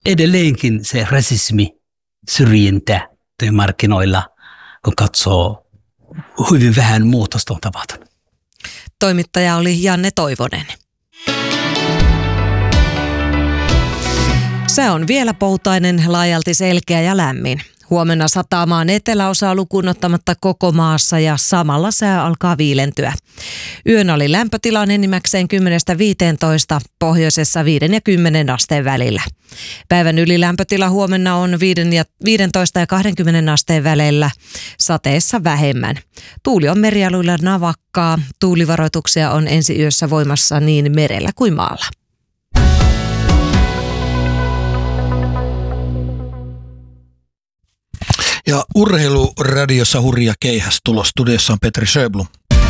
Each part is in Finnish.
edelleenkin se rasismi, syrjintä työmarkkinoilla, kun katsoo, hyvin vähän muutosta on tapahtunut. Toimittaja oli Janne Toivonen. Sää on vielä poutainen, laajalti selkeä ja lämmin. Huomenna sataa maan eteläosaa lukuun ottamatta koko maassa ja samalla sää alkaa viilentyä. Yön oli lämpötila enimmäkseen 10-15, pohjoisessa 5 ja 10 asteen välillä. Päivän ylilämpötila huomenna on 15 ja 20 asteen välillä, sateessa vähemmän. Tuuli on merialueilla navakkaa. Tuulivaroituksia on ensi yössä voimassa niin merellä kuin maalla. Ja urheiluradiossa hurja keihästulos. Studiossa on Petri Sjöblom.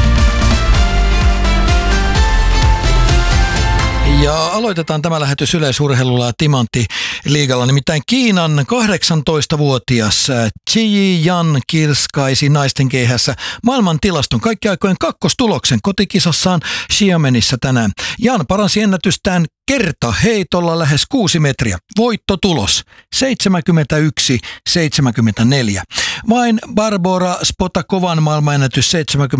Ja aloitetaan tämä lähetys yleisurheilulla Timantti-liigalla. Nimittäin Kiinan 18-vuotias Qi Yan kirskaisi naisten keihässä maailman tilaston kaikki aikojen kakkostuloksen kotikisassaan Xiamenissa tänään. Yan paransi ennätystään kertaheitolla lähes 6 metriä. Voittotulos 71-74. Vain Barbora Spotakovan maailmanennätys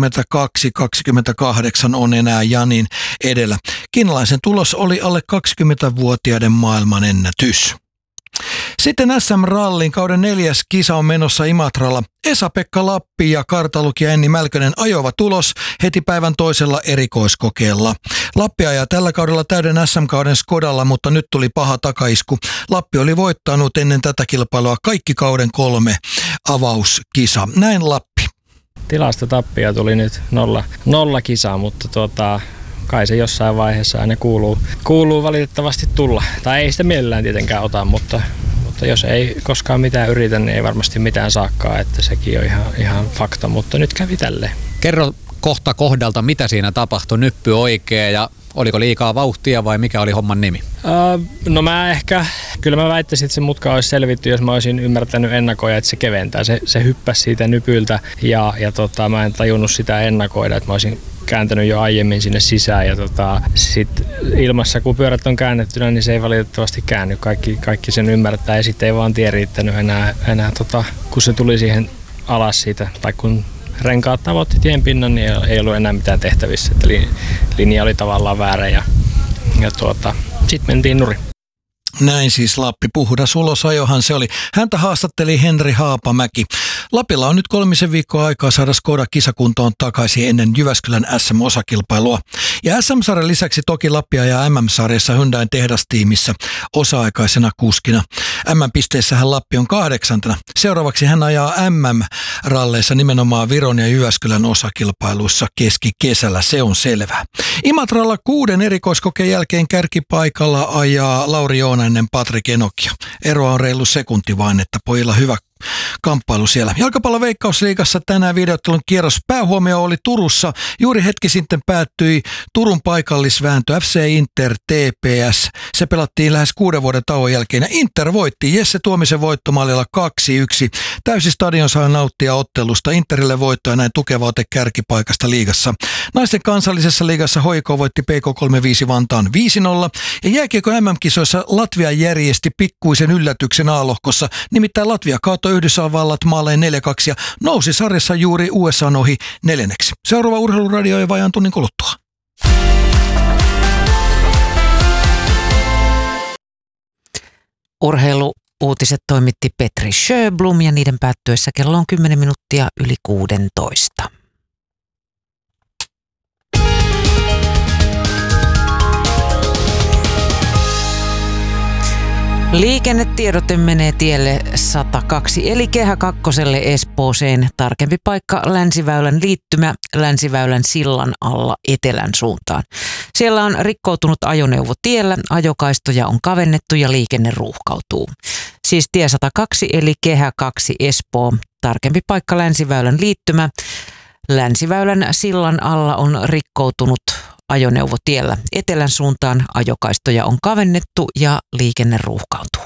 72-28 on enää Janin edellä. Kiinalaisen tulos oli alle 20-vuotiaiden maailmanennätys. Sitten SM-rallin kauden 4. kisa on menossa Imatralla. Esa-Pekka Lappi ja kartalukija Enni Mälkönen ajova tulos heti päivän toisella erikoiskokeella. Lappi ajaa tällä kaudella täyden SM-kauden Skodalla, mutta nyt tuli paha takaisku. Lappi oli voittanut ennen tätä kilpailua kaikki kauden 3 avauskisa. Näin Lappi. Tilastotappia tuli nyt 0 kisaa, mutta kai se jossain vaiheessa aina kuuluu valitettavasti tulla. Tai ei sitä mielellään tietenkään ota, mutta jos ei koskaan mitään yritä, niin ei varmasti mitään saakkaa, että sekin on ihan fakta, mutta nyt kävi tälleen. Kerro kohta kohdalta, mitä siinä tapahtui, nyppy oikein ja oliko liikaa vauhtia vai mikä oli homman nimi? No kyllä mä väittäisin, että se mutka olisi selvitty, jos mä olisin ymmärtänyt ennakoida, että se keventää. Se hyppäsi siitä nypyltä ja mä en tajunnut sitä ennakoida, että mä olisin kääntänyt jo aiemmin sinne sisään ja sit ilmassa kun pyörät on käännettynä, niin se ei valitettavasti käänny. Kaikki sen ymmärtää ja sitten ei vaan tie riittänyt enää kun se tuli siihen alas siitä tai kun renkaat tavoitti tien pinnan, niin ei ollut enää mitään tehtävissä. Että linja oli tavallaan väärä ja sitten mentiin nurin. Näin siis Lappi. Puhdas ulosajohan se oli. Häntä haastatteli Henri Haapamäki. Lapilla on nyt 3 viikkoa aikaa saada Skoda kisakuntoon takaisin ennen Jyväskylän SM-osakilpailua. Ja SM-sarjan lisäksi toki Lappi ajaa MM-sarjassa Hyundain tehdastiimissä osa-aikaisena kuskina. MM-pisteessähän Lappi on 8. Seuraavaksi hän ajaa MM-ralleissa nimenomaan Viron ja Jyväskylän osakilpailuissa keskikesällä, se on selvää. Imatralla 6 erikoiskokeen jälkeen kärkipaikalla ajaa Lauri Joonainen Patrik Enokia. Eroa on reilu sekunti vain, että pojilla hyvä kamppailu siellä. Jalkapallon Veikkausliigassa tänään videottelun kierros päähuomio oli Turussa. Juuri hetki sitten päättyi Turun paikallisvääntö FC Inter TPS. Se pelattiin lähes 6 vuoden tauon jälkeen ja Inter voitti Jesse Tuomisen voittomaalilla 2-1. Täysi stadion saa nauttia ottelusta. Interille voitto ja näin tukeva ote kärkipaikasta liigassa. Naisten kansallisessa liigassa HJK voitti PK35 Vantaan 5-0 ja jääkiekko MM-kisoissa Latvia järjesti pikkuisen yllätyksen A-lohkossa. Nimittäin Latvia kaatoi Yhdysvallat maalleen 4-2 ja nousi sarjassa juuri USA:n ohi 4. Seuraava urheiluradio ja vajaan tunnin kuluttua. Urheiluuutiset toimitti Petri Sjöblom ja niiden päättyessä kello on 10 minuuttia yli 16. Liikennetiedote menee tielle 102 eli Kehä kakkoselle Espooseen. Tarkempi paikka Länsiväylän liittymä Länsiväylän sillan alla etelän suuntaan. Siellä on rikkoutunut ajoneuvo tiellä, ajokaistoja on kavennettu ja liikenne ruuhkautuu. Siis tie 102 eli Kehä 2 Espoo. Tarkempi paikka Länsiväylän liittymä Länsiväylän sillan alla on rikkoutunut ajoneuvo tiellä etelän suuntaan, ajokaistoja on kavennettu ja liikenne ruuhkautuu.